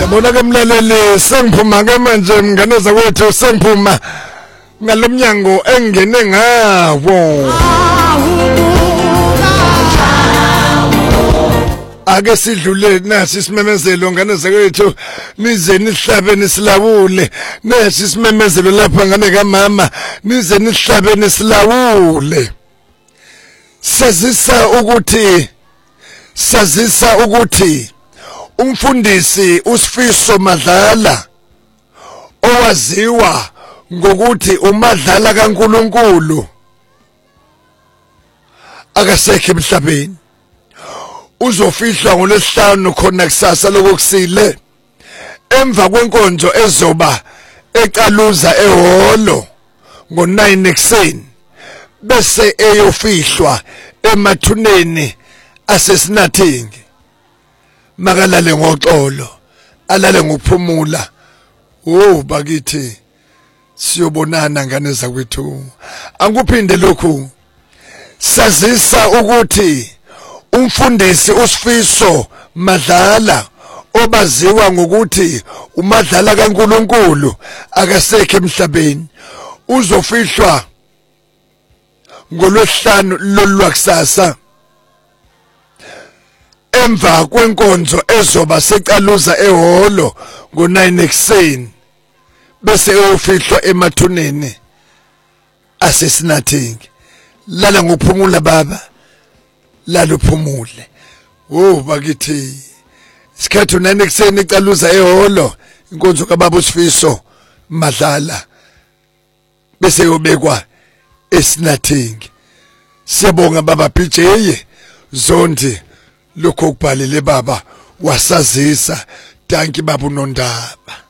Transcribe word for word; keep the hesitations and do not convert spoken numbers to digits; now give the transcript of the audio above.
Yabona ke mlaleli sengiphuma ke manje mngane zakwethu sengiphuma ngalomnyango engene ngawo ake sidlule nasi isimemezelo ngane zakwethu nize nihlabe nisilawule nasi isimemezelo lapha ngane kamama nize nihlabe nisilawule sazisa ukuthi sazisa ukuthi umfundisi uSifiso Madlala owaziwa ngokuthi uMadlala kaNkuluNkulu akasekho emhlabeni uzofihlwa ngolesihlanu khona kusasa lokusile emva kwenkonzo ezoba eqaluza ehholo ngo nine ekseni bese eyofihlwa emathuneni asesinathing makalale ngoxolo alale ngokuphumula oh bakithi siyobonana ngane zakwethu anguphinde lokhu sazisa ukuthi umfundisi uSifiso Madlala obaziwa ngokuthi uMadlala kaNkuluNkulu akasekho emhlabeni uzofihlwa ngolwesihlanu lolwakusasa emva kwenkonzo ezoba seqaluza ehholo ngo nine ekseni bese eyofihlwa emathuneni asesinathing lala ngokuphumula baba lala uphumule oh bakithi isikhathi nine ekseni eqaluza ehholo inkonzo kababa uSifiso Madlala bese yobekwa esinathing siyabonga baba B J Zondi lokho kubhalile baba wasazisa danki baba uNondaba.